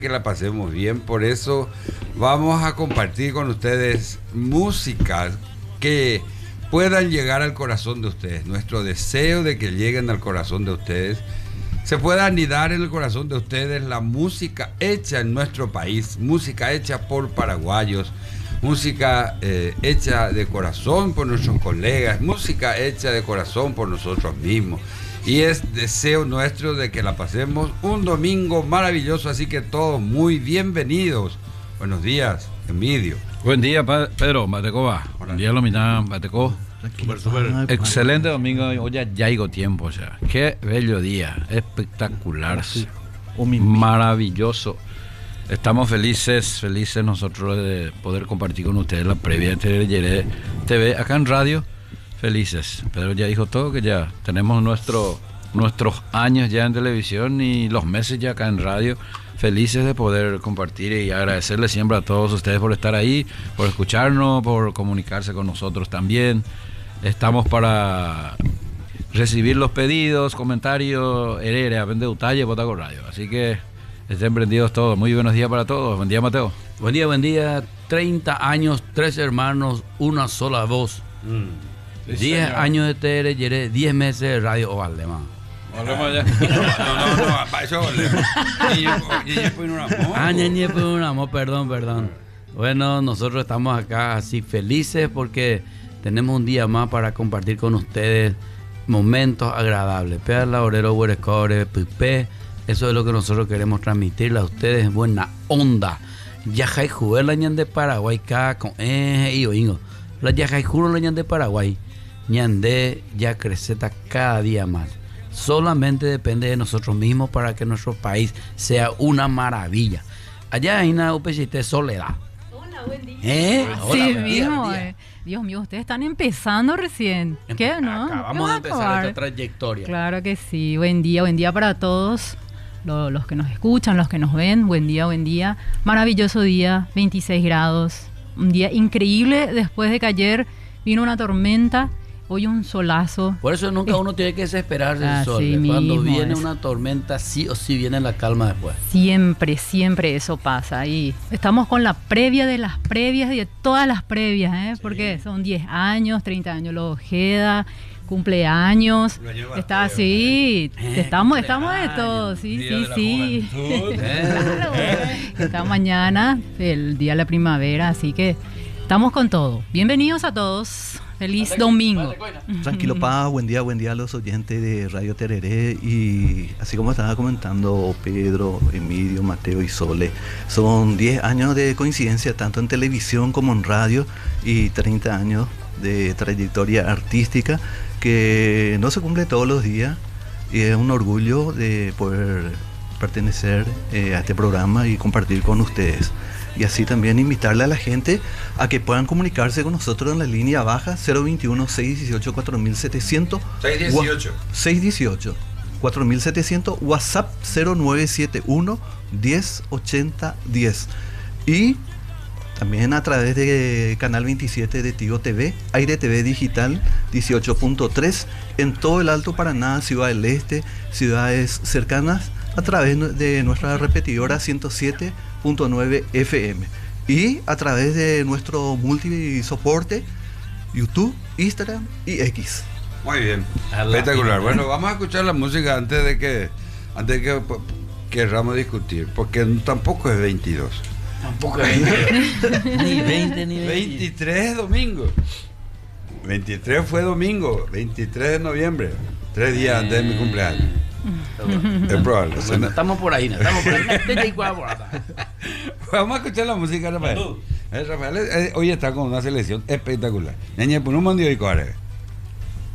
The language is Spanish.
que la pasemos bien, por eso vamos a compartir con ustedes músicas que puedan llegar al corazón de ustedes. Nuestro deseo de que lleguen al corazón de ustedes, se pueda anidar en el corazón de ustedes la música hecha en nuestro país, música hecha por paraguayos, música hecha de corazón por nuestros colegas, música hecha de corazón por nosotros mismos. Y es deseo nuestro de que la pasemos un domingo maravilloso, así que todos muy bienvenidos. Buenos días, Emilio. Buen día, Pedro, Bateco va. Buen día, Lomina, Bateco. Super. Excelente domingo, hoy ya llegó tiempo ya. Qué bello día, espectacular, maravilloso. Estamos felices nosotros de poder compartir con ustedes la previa de Tereré TV acá en radio. Felices. Pedro ya dijo todo, que ya tenemos nuestros años ya en televisión y los meses ya acá en radio. Felices de poder compartir y agradecerles siempre a todos ustedes por estar ahí, por escucharnos, por comunicarse con nosotros también. Estamos para recibir los pedidos, comentarios, aprende detalle, Botaco Radio. Así que estén prendidos todos. Muy buenos días para todos. Buen día, Mateo. Buen día. 30 años, 3 hermanos, una sola voz. 10 años de Tereré, 10 meses de Radio Valdemar. No, para eso Ñeñe por un amor, perdón. Bueno, nosotros estamos acá así felices porque tenemos un día más para compartir con ustedes momentos agradables. Pea Laurero, Huerecore, Pipe, eso es lo que nosotros queremos transmitirle a ustedes, buena onda. Yajay jugué la ñan de Paraguay, con y oingo. La Yajay juro la ñan de Paraguay, ñandé ya creceta cada día más. Solamente depende de nosotros mismos para que nuestro país sea una maravilla. Allá hay una UPCT Soledad. Hola, buen día. Hola, sí, mismo. Dios mío, ustedes están empezando recién. ¿Qué, no? Acabamos de empezar esta trayectoria. Claro que sí. Buen día para todos. Los que nos escuchan, los que nos ven. Buen día. Maravilloso día, 26 grados. Un día increíble después de que ayer vino una tormenta. Hoy un solazo. Por eso nunca uno tiene que desesperarse del sol. Cuando viene una tormenta, sí o sí viene la calma después. Siempre eso pasa. Y estamos con la previa de las previas y de todas las previas, ¿eh? Sí. Porque son 10 años, 30 años, los Ojeda, cumpleaños. Está así. Estamos de todo. Sí. Claro. Está mañana, el día de la primavera, así que estamos con todo. Bienvenidos a todos. Feliz domingo. Tranquilo, Paz. Buen día a los oyentes de Radio Tereré. Y así como estaba comentando Pedro, Emilio, Mateo y Sole, son 10 años de coincidencia tanto en televisión como en radio y 30 años de trayectoria artística que no se cumple todos los días, y es un orgullo de poder pertenecer a este programa y compartir con ustedes. Y así también invitarle a la gente a que puedan comunicarse con nosotros en la línea baja 021-618-4700 618-4700, WhatsApp 0971-1080-10. Y también a través de Canal 27 de Tigo TV, Aire TV Digital 18.3 en todo el Alto Paraná, Ciudad del Este, ciudades cercanas, a través de nuestra repetidora 107.9 FM y a través de nuestro multisoporte YouTube, Instagram y X. Muy bien, espectacular. Bueno, vamos a escuchar la música antes de que querramos discutir, porque tampoco es 22. Tampoco es 22. Ni 20 ni 23 domingo. 23 fue domingo, 23 de noviembre, 3 días antes de mi cumpleaños. Es probable. Bueno, estamos por ahí. Vamos a escuchar la música, Rafael. Rafael hoy está con una selección espectacular. Ñeñe por un mundial y coare.